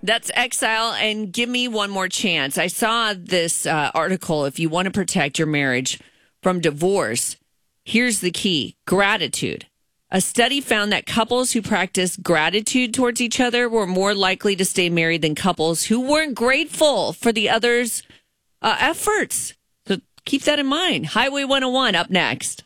That's Exile, and give me one more chance. I saw this article. If you want to protect your marriage from divorce, here's the key: gratitude. A study found that couples who practiced gratitude towards each other were more likely to stay married than couples who weren't grateful for the other's efforts. So keep that in mind. Highway 101 up next.